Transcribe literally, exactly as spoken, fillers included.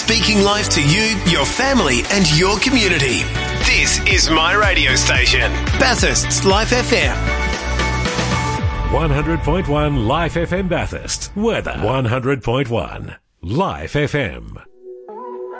speaking life to you, your family and your community. This is my radio station, Bathurst's Life F M. one hundred point one Life F M Bathurst. Weather one hundred point one Life F M.